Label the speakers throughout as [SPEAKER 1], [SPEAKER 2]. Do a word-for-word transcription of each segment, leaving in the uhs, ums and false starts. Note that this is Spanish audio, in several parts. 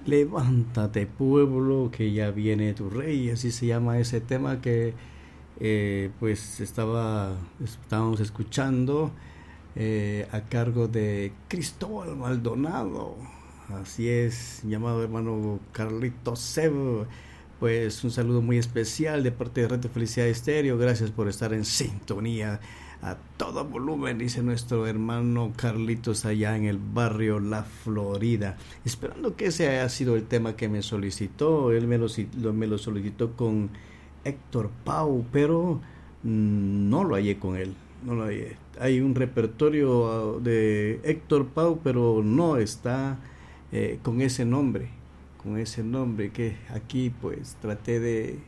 [SPEAKER 1] Levántate, pueblo, que ya viene tu rey. Así se llama ese tema que eh, pues estaba estábamos escuchando eh, a cargo de Cristóbal Maldonado. Así es, llamado hermano Carlitos Seb. Pues un saludo muy especial de parte de Radio Felicidad Estéreo. Gracias por estar en sintonía a todo volumen, dice nuestro hermano Carlitos allá en el barrio La Florida. Esperando que ese haya sido el tema que me solicitó. Él me lo, me lo solicitó con Héctor Pau, pero mmm, no lo hallé con él. No lo hallé. Hay un repertorio de Héctor Pau, pero no está eh, con ese nombre. Con ese nombre que aquí pues traté de,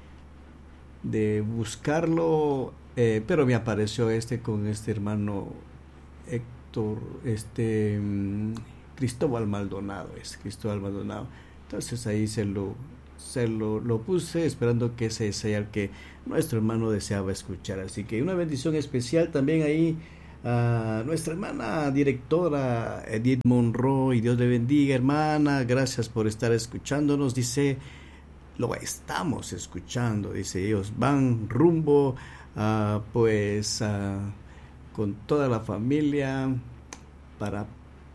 [SPEAKER 1] de buscarlo. Eh, pero me apareció este con este hermano Héctor, este um, Cristóbal Maldonado, es Cristóbal Maldonado. Entonces ahí se lo se lo, lo puse esperando que ese sea el que nuestro hermano deseaba escuchar. Así que una bendición especial también ahí a nuestra hermana directora Edith Monroy. Dios le bendiga, hermana, gracias por estar escuchándonos. Dice, lo estamos escuchando, dice, ellos van rumbo Uh, pues uh, con toda la familia para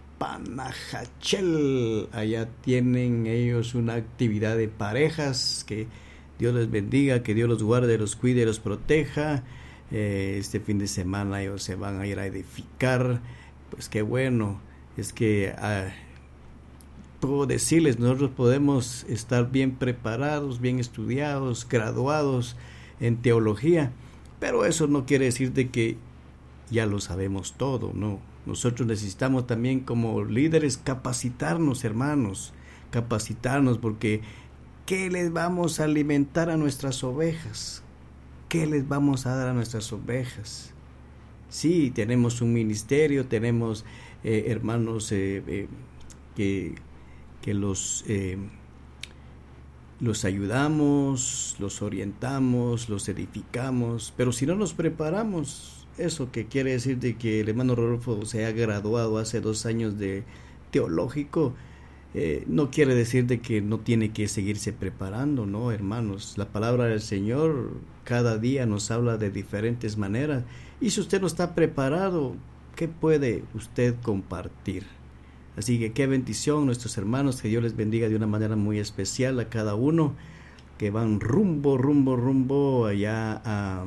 [SPEAKER 1] Panajachel. Allá tienen ellos una actividad de parejas. Que Dios les bendiga, que Dios los guarde, los cuide, los proteja. Eh, este fin de semana ellos se van a ir a edificar. Pues qué bueno, es que uh, puedo decirles, nosotros podemos estar bien preparados, bien estudiados, graduados en teología, pero eso no quiere decir de que ya lo sabemos todo, no. Nosotros necesitamos también como líderes capacitarnos, hermanos, capacitarnos, porque ¿qué les vamos a alimentar a nuestras ovejas? ¿Qué les vamos a dar a nuestras ovejas? Sí, tenemos un ministerio, tenemos eh, hermanos eh, eh, que, que los... Eh, los ayudamos, los orientamos, los edificamos, pero si no nos preparamos, eso que quiere decir de que el hermano Rodolfo se ha graduado hace dos años de teológico, eh, no quiere decir de que no tiene que seguirse preparando, no, hermanos. La palabra del Señor cada día nos habla de diferentes maneras, y si usted no está preparado, ¿qué puede usted compartir? Así que qué bendición, nuestros hermanos, que Dios les bendiga de una manera muy especial a cada uno, que van rumbo, rumbo, rumbo allá a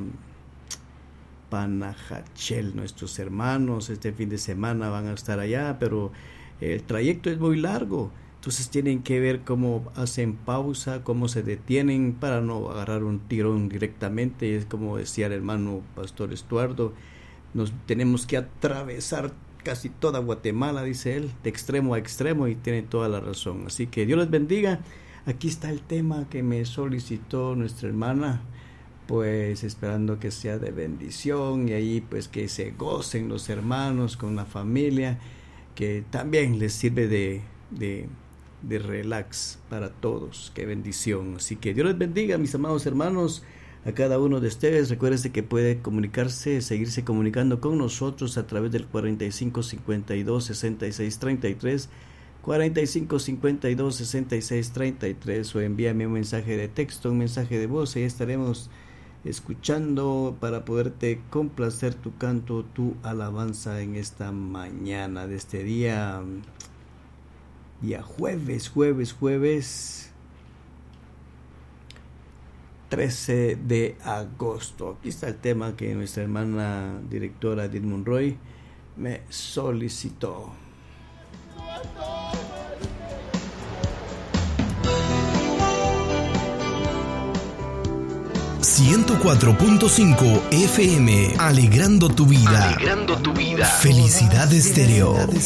[SPEAKER 1] Panajachel. Nuestros hermanos este fin de semana van a estar allá, pero el trayecto es muy largo, entonces tienen que ver cómo hacen pausa, cómo se detienen para no agarrar un tirón directamente. Es como decía el hermano Pastor Estuardo, nos tenemos que atravesar casi toda Guatemala, dice él, de extremo a extremo, y tiene toda la razón. Así que Dios les bendiga. Aquí está el tema que me solicitó nuestra hermana, pues esperando que sea de bendición, y ahí pues que se gocen los hermanos con la familia, que también les sirve de, de, de relax para todos. Qué bendición. Así que Dios les bendiga, mis amados hermanos, a cada uno de ustedes. Recuérdense que puede comunicarse, seguirse comunicando con nosotros a través del cuarenta y cinco cincuenta y dos sesenta y seis treinta y tres, cuarenta y cinco cincuenta y dos sesenta y seis treinta y tres, o envíame un mensaje de texto, un mensaje de voz, y estaremos escuchando para poderte complacer tu canto, tu alabanza en esta mañana de este día, día jueves, jueves, jueves trece de agosto. Aquí está el tema que nuestra hermana directora Edith Monroy me solicitó.
[SPEAKER 2] ciento cuatro punto cinco F M, alegrando tu vida.
[SPEAKER 3] Alegrando tu vida.
[SPEAKER 2] Felicidad Estéreo.